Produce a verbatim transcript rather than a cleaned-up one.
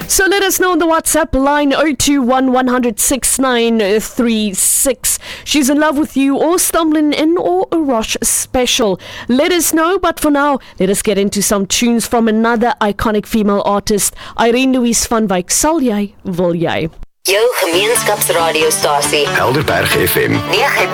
So let us know on the WhatsApp line oh two one, one hundred, six nine three six. She's in love with you or stumbling in or a rush special. Let us know, but for now, let us get into some tunes from another iconic female artist, Irene Louise van Wyk. Sal jy, wil jy? Jou gemeenskapsradiostasie Helderberg F M nege